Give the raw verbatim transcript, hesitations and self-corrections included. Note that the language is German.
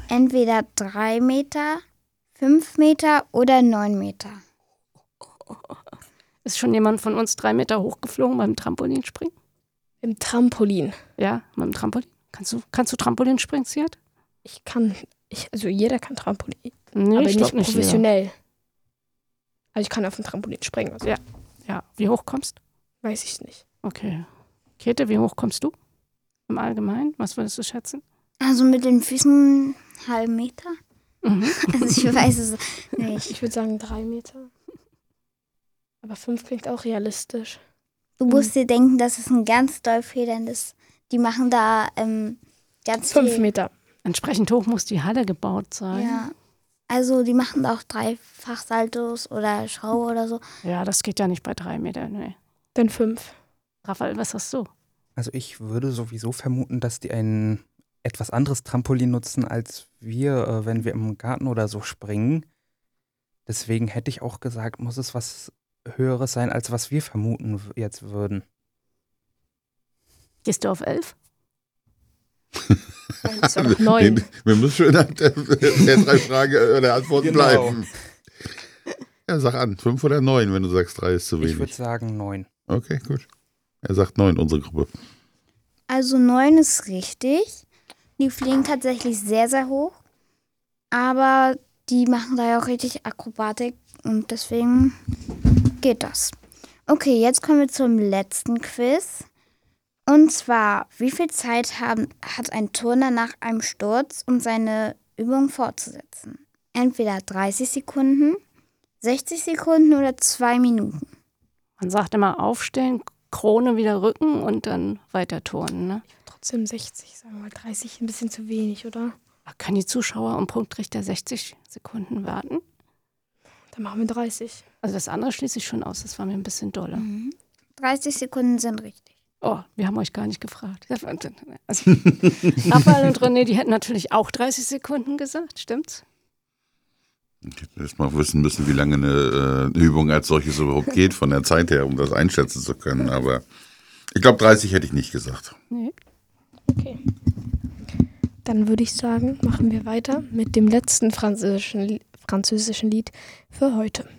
entweder drei Meter, fünf Meter oder neun Meter. Ist schon jemand von uns drei Meter hochgeflogen beim Trampolinspringen? Im Trampolin. Ja, beim Trampolin. Kannst du, kannst du Trampolin springen, Ziad? Ich kann, ich, also jeder kann Trampolin, Nee, aber ich nicht glaub nicht professionell. Also ich kann auf dem Trampolin springen, also Ja. Ja, wie hoch kommst? weiß ich nicht. Okay. Käthe, wie hoch kommst du? Im Allgemeinen? Was würdest du schätzen? Also mit den Füßen einen halben Meter. Mhm. Also ich weiß es nicht. Ich würde sagen drei Meter. Aber fünf klingt auch realistisch. Du musst dir denken, das ist ein ganz doll federndes. Die machen da ähm, ganz Fünf viel. Meter. Entsprechend hoch muss die Halle gebaut sein. Ja. Also die machen da auch Dreifachsaltos oder Schraube oder so. Ja, das geht ja nicht bei drei Metern. Nee. Dann fünf. Raphael, was hast du? Also ich würde sowieso vermuten, dass die ein etwas anderes Trampolin nutzen als wir, äh, wenn wir im Garten oder so springen. Deswegen hätte ich auch gesagt, muss es was Höheres sein, als was wir vermuten w- jetzt würden. Gehst du auf elf? Nein, das war doch neun. Wir, wir müssen schon an der, der drei Fragen äh, der Antworten Genau. bleiben. Ja, sag an, fünf oder neun, wenn du sagst, drei ist zu Ich würde wenig. sagen neun. Okay, gut. Er sagt neun, unsere Gruppe. Also neun ist richtig. Die fliegen tatsächlich sehr, sehr hoch. Aber die machen da ja auch richtig Akrobatik und deswegen geht das. Okay, jetzt kommen wir zum letzten Quiz. Und zwar, wie viel Zeit haben, hat ein Turner nach einem Sturz, um seine Übung fortzusetzen? Entweder dreißig Sekunden, sechzig Sekunden oder zwei Minuten. Man sagt immer aufstehen, Krone wieder rücken und dann weiter turnen. Ne? Trotzdem sechzig, sagen wir mal dreißig, ein bisschen zu wenig, oder? Können die Zuschauer am Punktrichter sechzig Sekunden warten? Dann machen wir dreißig. Also das andere schließe ich schon aus, das war mir ein bisschen doller. Mhm. dreißig Sekunden sind richtig. Oh, wir haben euch gar nicht gefragt. Also, Raphael und René, die hätten natürlich auch dreißig Sekunden gesagt, stimmt's? Erst mal wissen müssen, wie lange eine äh, Übung als solches überhaupt geht, von der Zeit her, um das einschätzen zu können. Aber ich glaube, dreißig hätte ich nicht gesagt. Nee. Okay. Dann würde ich sagen, machen wir weiter mit dem letzten französischen, französischen Lied für heute.